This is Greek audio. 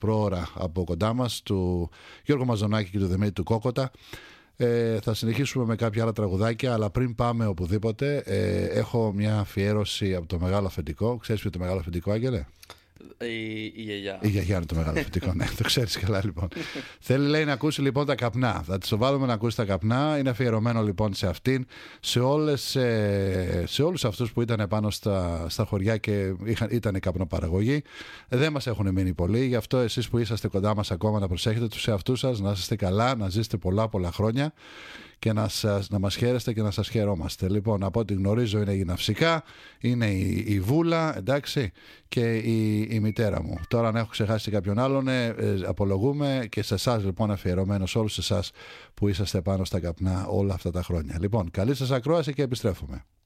προώρα από κοντά μας, του Γιώργου Μαζονάκη και του Δημήτρη του Κόκοτα. Θα συνεχίσουμε με κάποια άλλα τραγουδάκια, αλλά πριν πάμε οπουδήποτε, έχω μια αφιέρωση από το μεγάλο αφεντικό. Ξέρεις ποιο είναι το μεγάλο αφεντικό, Άγγελε? Η γιαγιά. Η γιαγιά είναι το μεγάλο αφεντικό, ναι, το ξέρεις καλά λοιπόν. Θέλει, λέει, να ακούσει λοιπόν τα καπνά. Θα τη βάλουμε να ακούσει τα καπνά. Είναι αφιερωμένο λοιπόν σε αυτήν, σε όλους αυτούς που ήταν πάνω στα χωριά και ήταν η καπνοπαραγωγή. Δεν μας έχουν μείνει πολύ. Γι' αυτό εσείς που είσαστε κοντά μας ακόμα, να προσέχετε τους εαυτούς σας, να είστε καλά, να ζήσετε πολλά χρόνια και να μας χαίρεστε και να σας χαιρόμαστε. Λοιπόν, από ό,τι γνωρίζω είναι η Ναυσικά, είναι η Βούλα, εντάξει, και η μητέρα μου. Τώρα, αν έχω ξεχάσει κάποιον άλλον, απολογούμε, και σε εσάς λοιπόν αφιερωμένο, σε όλους εσάς που είσαστε πάνω στα καπνά όλα αυτά τα χρόνια. Λοιπόν, καλή σας ακρόαση και επιστρέφουμε.